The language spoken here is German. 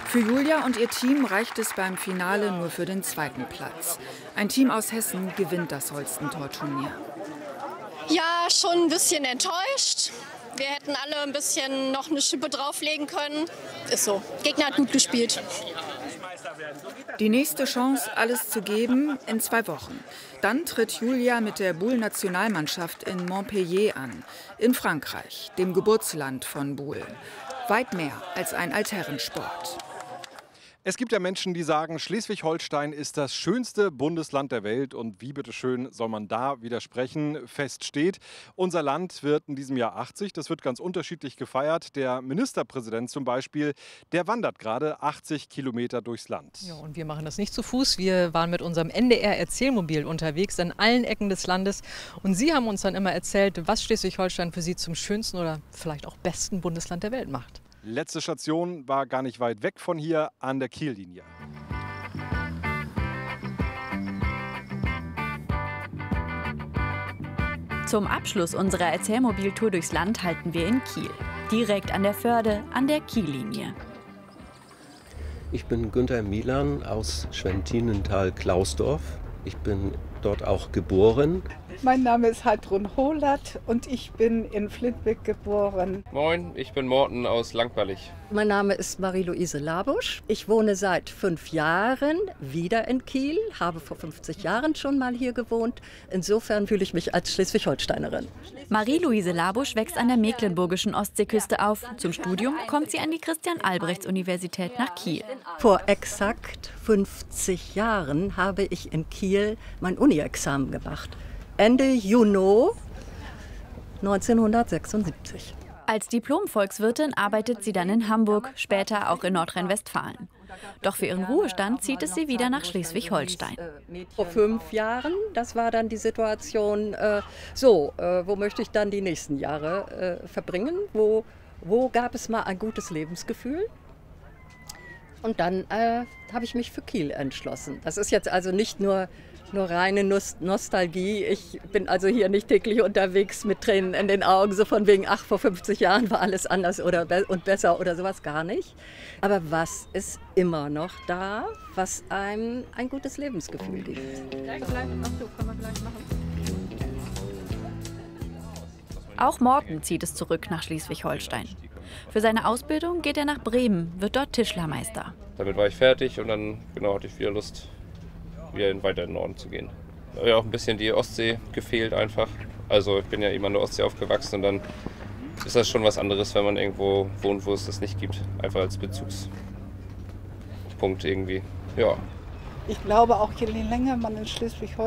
Für Julia und ihr Team reicht es beim Finale nur für den 2. Platz. Ein Team aus Hessen gewinnt das Holstentor-Turnier. Ja, schon ein bisschen enttäuscht. Wir hätten alle ein bisschen noch eine Schippe drauflegen können. Ist so. Gegner hat gut gespielt. Die nächste Chance, alles zu geben, in 2 Wochen. Dann tritt Julia mit der Boule-Nationalmannschaft in Montpellier an, in Frankreich, dem Geburtsland von Boule. Weit mehr als ein Altherrensport. Es gibt ja Menschen, die sagen, Schleswig-Holstein ist das schönste Bundesland der Welt. Und wie bitteschön soll man da widersprechen? Fest steht, unser Land wird in diesem Jahr 80. Das wird ganz unterschiedlich gefeiert. Der Ministerpräsident zum Beispiel, der wandert gerade 80 Kilometer durchs Land. Ja, und wir machen das nicht zu Fuß. Wir waren mit unserem NDR-Erzählmobil unterwegs an allen Ecken des Landes. Und Sie haben uns dann immer erzählt, was Schleswig-Holstein für Sie zum schönsten oder vielleicht auch besten Bundesland der Welt macht. Letzte Station war gar nicht weit weg von hier an der Kiellinie. Zum Abschluss unserer Erzählmobiltour durchs Land halten wir in Kiel. Direkt an der Förde, an der Kiellinie. Ich bin Günther Milan aus Schwentinental-Klausdorf. Ich bin dort auch geboren. Mein Name ist Heidrun Holat und ich bin in Flintwig geboren. Moin, ich bin Morten aus Langweilig. Mein Name ist Marie-Louise Labusch. Ich wohne seit 5 Jahren wieder in Kiel, habe vor 50 Jahren schon mal hier gewohnt. Insofern fühle ich mich als Schleswig-Holsteinerin. Marie-Louise Labusch wächst an der mecklenburgischen Ostseeküste auf. Zum Studium kommt sie an die Christian-Albrechts-Universität nach Kiel. Vor exakt 50 Jahren habe ich in Kiel mein Uni-Examen gemacht. Ende Juni 1976. Als Diplom-Volkswirtin arbeitet sie dann in Hamburg, später auch in Nordrhein-Westfalen. Doch für ihren Ruhestand zieht es sie wieder nach Schleswig-Holstein. Vor 5 Jahren, das war dann die Situation, wo möchte ich dann die nächsten Jahre verbringen? Wo gab es mal ein gutes Lebensgefühl? Und dann habe ich mich für Kiel entschlossen. Das ist jetzt also nicht nur reine Nostalgie. Ich bin also hier nicht täglich unterwegs mit Tränen in den Augen, so von wegen, ach, vor 50 Jahren war alles anders und besser oder sowas, gar nicht. Aber was ist immer noch da, was einem ein gutes Lebensgefühl gibt? Auch Morten zieht es zurück nach Schleswig-Holstein. Für seine Ausbildung geht er nach Bremen, wird dort Tischlermeister. Damit war ich fertig und dann hatte ich wieder Lust, wieder weiter in den Norden zu gehen. Da hat ja auch ein bisschen die Ostsee gefehlt einfach. Also ich bin ja immer an der Ostsee aufgewachsen und dann ist das schon was anderes, wenn man irgendwo wohnt, wo es das nicht gibt. Einfach als Bezugspunkt irgendwie, ja. Ich glaube, auch je länger man in Schleswig-Holstein